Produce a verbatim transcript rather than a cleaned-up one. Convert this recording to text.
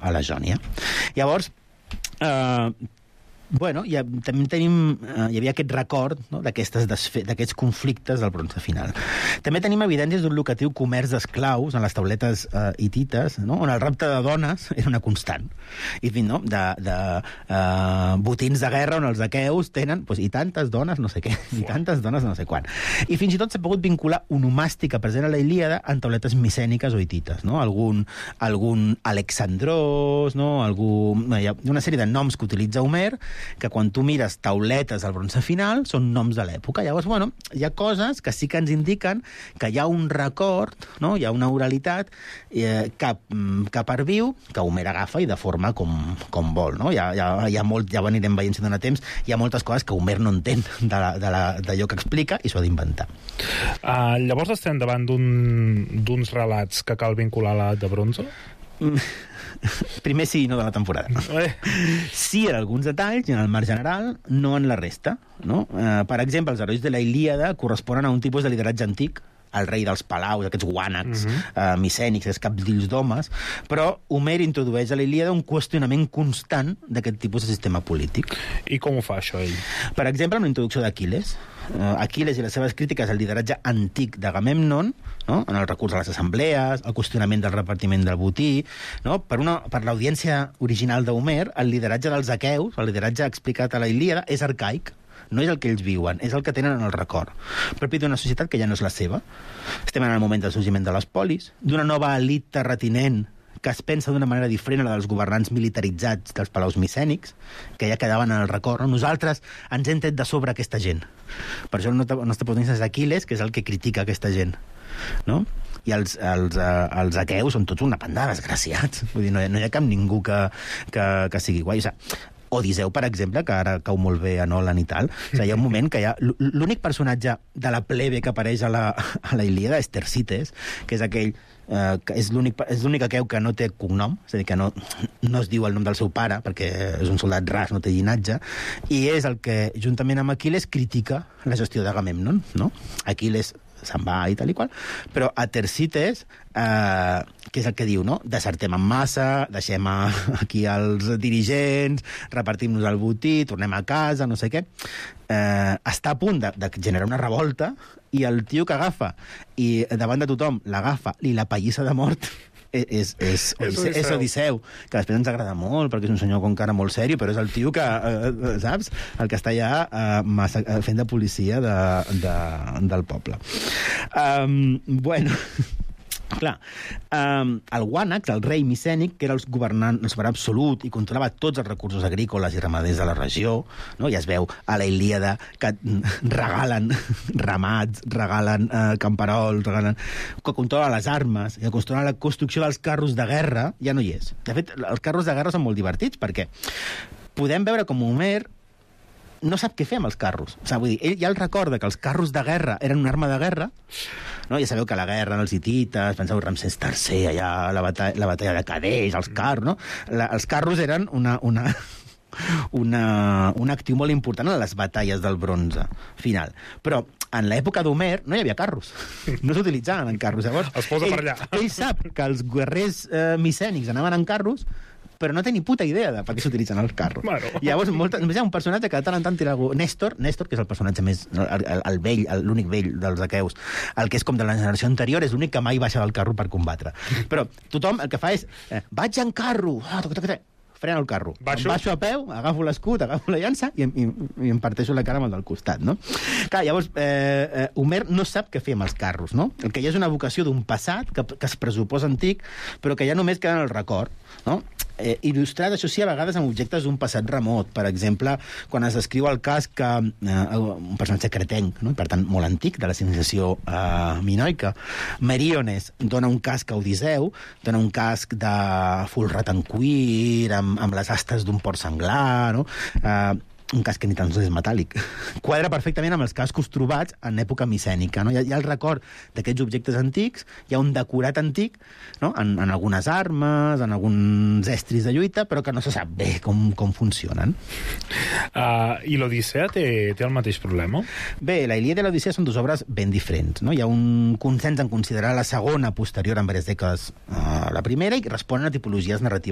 a la Jònia. Llavors, eh, bueno, ja, també tenim, eh, hi havia aquest record, no?, d'aquests conflictes del bronze final. També tenim evidències d'un lucratiu comerç d'esclaus en les tauletes eh, hitites, no?, on el rapte de dones era una constant. I, no?, de, de eh, botins de guerra on els aqueus tenen pues, i tantes dones, no sé què, i tantes dones, no sé quan. I fins i tot s'ha pogut vincular onomàstica present a la Ilíada en tauletes micèniques o hitites, no?, algun, algun Alexandros, no?, algú, hi ha una sèrie de noms que utilitza Homer que quan tu mires tauletes al bronze final són noms de l'època. Llavors, bueno, hi ha coses que sí que ens indiquen que hi ha un record, no?, hi ha una oralitat eh, que, que perviu, que Homer agafa i de forma com, com vol, no? Hi ha, hi ha, hi ha molt, ja ho anirem veient si dona temps, hi ha moltes coses que Homer no entén d'allò que explica i s'ho ha d'inventar. Uh, llavors estem davant d'uns un, relats que cal vincular a l'edat de bronze? Primer sí i no de la temporada. Sí en alguns detalls i en el marc general, no en la resta, no? Eh, per exemple, els herois de la Ilíada corresponen a un tipus de lideratge antic, el rei dels palaus, aquests guànecs, uh -huh. eh, micènics, aquests capdills d'homes, però Homer introdueix a la Ilíada un qüestionament constant d'aquest tipus de sistema polític. I com ho fa això, ell? Per exemple, amb la introducció d'Aquiles. Uh, Aquiles i les seves crítiques al lideratge antic d'Agamèmnon, no?, en el recurs a les assemblees, el qüestionament del repartiment del botí, no?, per, una, per l'audiència original d'Homer, el lideratge dels aqueus, el lideratge explicat a la Ilíada, és arcaic, no és el que ells viuen, és el que tenen en el record, propi d'una societat que ja no és la seva. Estem en el moment del sorgiment de les polis, d'una nova elit terratinent que es pensa d'una manera diferent a la dels governants militaritzats dels palaus micènics, que ja quedaven en el record. No? Nosaltres ens hem tret de sobre aquesta gent. Per això el nostre protagonista és Aquiles, que és el que critica aquesta gent. No? I els, els, eh, els aqueus són tots una panda de desgraciats. Vull dir, no hi ha, no hi ha cap ningú que, que, que sigui guai. O sigui, Odisseu, per exemple, que ara cau molt bé a Nolan i tal, o sigui, hi ha un moment que hi ha... L'únic personatge de la plebe que apareix a la, a la Ilíada és Tersites, que és aquell... Eh, que és l'únic aqueu que no té cognom, és a dir, que no, no es diu el nom del seu pare, perquè és un soldat ras, no té llinatge, i és el que, juntament amb Aquiles, critica la gestió d'Agamèmnon, no? Aquiles se'n va i tal i qual, però a Tersites, eh, que és el que diu, no? Desertem en massa, deixem a, aquí els dirigents, repartim-nos el botí, tornem a casa, no sé què, eh, està a punt de, de generar una revolta, i el tio que agafa i davant de tothom l'agafa i la pallissa de mort és, és, és, Odisseu. és Odisseu, que després ens agrada molt perquè és un senyor com cara molt sèrio, però és el tio que, eh, saps? El que està allà eh, massa, fent de policia de, de, del poble. Um, bueno... Clar, um, el Guànex, el rei micènic, que era el governant, el soberà absolut i controlava tots els recursos agrícoles i ramaders de la regió, no? Ja es veu a la Ilíada que regalen ramats, regalen uh, camperols, regalen... que controla les armes, que controla la construcció dels carros de guerra, ja no hi és. De fet, els carros de guerra són molt divertits perquè podem veure com Homer no sap què fer amb els carros. O sigui, vull dir, ell ja el recorda que els carros de guerra eren una arma de guerra, no? Ja sabeu que la guerra, els hitites, penseu Ramsès tercer, allà la batalla, la batalla de Cadeix, els carros, no? La, els carros eren una, una, una, un actiu molt important en les batalles del bronze final. Però en l'època d'Homer no hi havia carros. No s'utilitzaven en carros. Llavors, es posa ell, per allà. Ell sap que els guerrers eh, micènics anaven en carros, però no té ni puta idea de per què s'utilitzen els carros. Bueno. Llavors, molta, només hi ha un personatge que de tant en tant tira algú... Néstor, Néstor, que és el personatge més... El, el, el vell, l'únic vell dels aqueus, el que és com de la generació anterior, és l'únic que mai baixa del carro per combatre. Però tothom el que fa és... Eh, vaig en carro! Ah, toc, toc, toc. Frena el carro. Baixo. Baixo a peu, agafo l'escut, agafo la llança i, i, i em parteixo la cara amb el del costat, no? Clar, llavors, eh, eh, Homer no sap què fer amb els carros, no? El que hi ha és una vocació d'un passat que, que es pressuposa antic, però que ja només queda en el record, no? Eh, il·lustrat, això sí, a vegades amb objectes d'un passat remot. Per exemple, quan es descriu el cas que eh, un personatge cretenc, no? Per tant, molt antic, de la civilització eh, minoica, Meriones dona un casc a Odisseu, dona un casc de folrat en cuir, amb, amb les astes d'un porc senglar, no? Eh, un casc que ni tan sols és metàl·lic. Quadra perfectament amb els cascos trobats en època micènica. No? Hi, ha, hi ha el record d'aquests objectes antics, hi ha un decorat antic, no? en, en algunes armes, en alguns estris de lluita, però que no se sap bé com, com funcionen. Uh, I l'Odissea té, té el mateix problema? Bé, la Ilíada i l'Odissea són dues obres ben diferents. No? Hi ha un consens en considerar la segona posterior en diverses dècades a la primera i responen a tipologies narratives